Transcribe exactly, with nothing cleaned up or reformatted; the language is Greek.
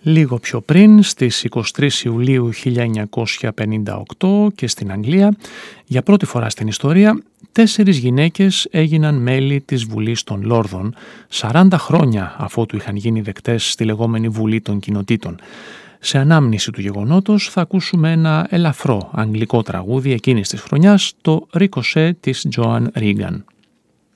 Λίγο πιο πριν, στις εικοστή τρίτη Ιουλίου χίλια εννιακόσια πενήντα οκτώ και στην Αγγλία, για πρώτη φορά στην ιστορία, τέσσερις γυναίκες έγιναν μέλη της Βουλής των Λόρδων, σαράντα χρόνια αφότου είχαν γίνει δεκτές στη λεγόμενη Βουλή των Κοινοτήτων. Σε ανάμνηση του γεγονότος θα ακούσουμε ένα ελαφρό αγγλικό τραγούδι εκείνης της χρονιάς, το «Ricochet» της Joan Regan.